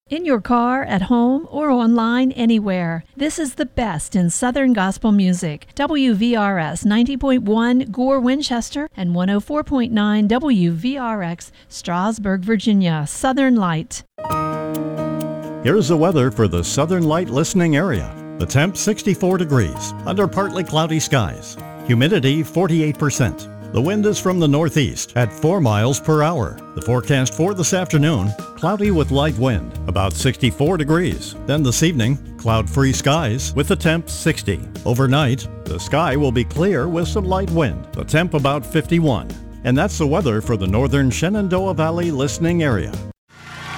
In your car, at home, or online anywhere. This is the best in Southern gospel music. WVRS 90.1 Gore, Winchester, and 104.9 WVRX Strasburg, Virginia. Southern Light. Here's the weather for the Southern Light listening area. The temp 64 degrees, under partly cloudy skies. Humidity 48%. The wind is from the northeast at 4 miles per hour. The forecast for this afternoon, cloudy with light wind, about 64 degrees. Then this evening, cloud-free skies with the temp 60. Overnight, the sky will be clear with some light wind. The temp about 51. And that's the weather for the northern Shenandoah Valley listening area.